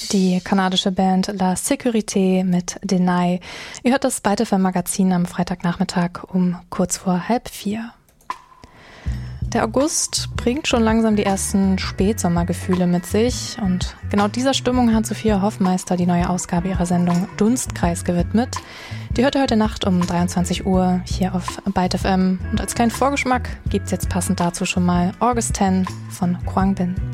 Die kanadische Band La Sécurité mit Deny. Ihr hört das Byte FM Magazin am Freitagnachmittag um kurz vor 3:30. Der August bringt schon langsam die ersten Spätsommergefühle mit sich und genau dieser Stimmung hat Sophia Hoffmeister die neue Ausgabe ihrer Sendung Dunstkreis gewidmet. Die hört ihr heute Nacht um 23 Uhr hier auf Byte FM und als kleinen Vorgeschmack gibt's jetzt passend dazu schon mal August 10 von Quang Binh.